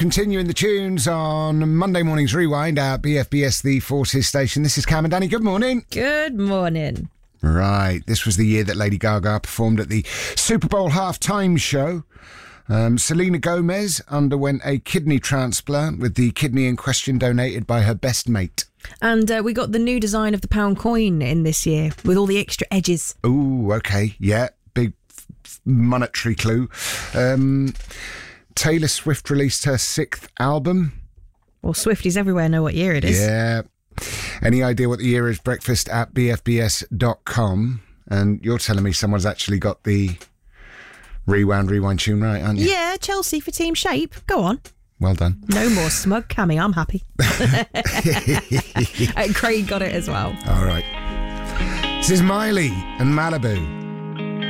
Continuing the tunes on Monday Morning's Rewind at BFBS, the Forces station. This is Cam and Danny. Good morning. Good morning. Right, this was the year that Lady Gaga performed at the Super Bowl halftime show. Selena Gomez underwent a kidney transplant with the kidney in question donated by her best mate. And we got the new design of the pound coin in this year with all the extra edges. Ooh, okay, yeah, big monetary clue. Taylor Swift released her 6th album. Well, Swifties everywhere know what year it is. Yeah. Any idea what the year is? Breakfast at bfbs.com. And you're telling me someone's actually got the rewind tune right, aren't you? Yeah, Chelsea for Team Shape. Go on. Well done. No more smug Cammy, I'm happy. And Craig got it as well. All right. This is Miley and Malibu.